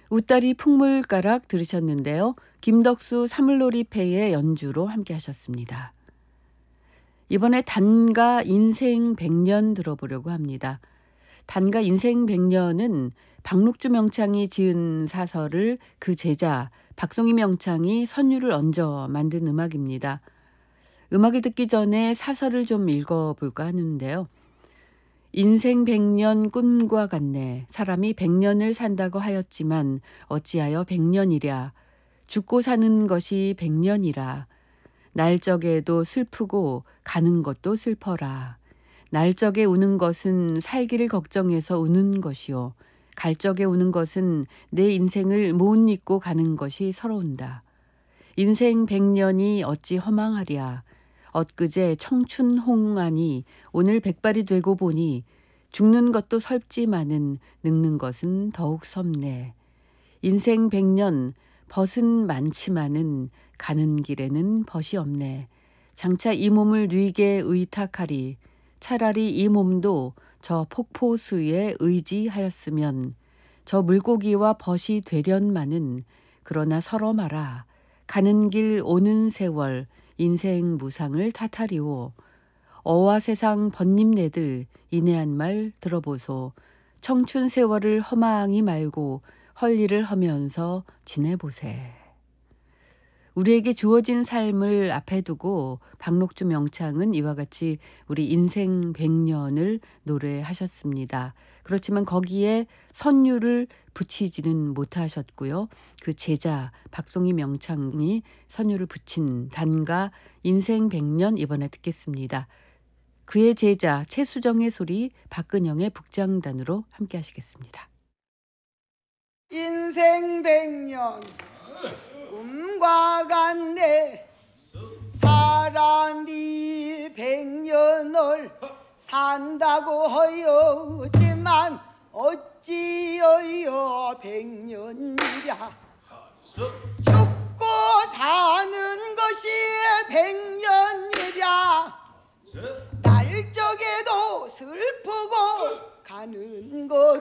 웃다리 풍물가락 들으셨는데요. 김덕수 사물놀이패의 연주로 함께 하셨습니다. 이번에 단가 인생 100년 들어보려고 합니다. 단가 인생 100년은 박록주 명창이 지은 사설을 그 제자 박송희 명창이 선율을 얹어 만든 음악입니다. 음악을 듣기 전에 사설을 좀 읽어볼까 하는데요. 인생 100년 꿈과 같네. 사람이 100년을 산다고 하였지만 어찌하여 100년이랴. 죽고 사는 것이 100년이라. 날적에도 슬프고 가는 것도 슬퍼라. 날적에 우는 것은 살기를 걱정해서 우는 것이요. 갈적에 우는 것은 내 인생을 못 잊고 가는 것이 서러운다. 인생 100년이 어찌 허망하랴. 엊그제 청춘 홍하니 오늘 백발이 되고 보니 죽는 것도 설지만은 늙는 것은 더욱 섭네. 인생 100년 벗은 많지만은 가는 길에는 벗이 없네. 장차 이 몸을 뉘게 의탁하리. 차라리 이 몸도 저 폭포수에 의지하였으면 저 물고기와 벗이 되련마는 그러나 서러 마라. 가는 길 오는 세월 인생 무상을 탓하리오. 어와 세상 번님네들 인내한 말 들어보소. 청춘 세월을 허망히 말고 헐일을 하면서 지내보세. 우리에게 주어진 삶을 앞에 두고 박록주 명창은 이와 같이 우리 인생 100년을 노래하셨습니다. 그렇지만 거기에 선율을 붙이지는 못하셨고요. 그 제자 박송희 명창이 선율을 붙인 단가 인생 100년 이번에 듣겠습니다. 그의 제자 최수정의 소리 박근영의 북장단으로 함께 하시겠습니다. 인생 100년 꿈과 같네. 사람이 100년을 산다고 하였지만 어찌여여 100년이랴. 죽고 사는 것이 100년이랴. 날적에도 슬프고 가는 것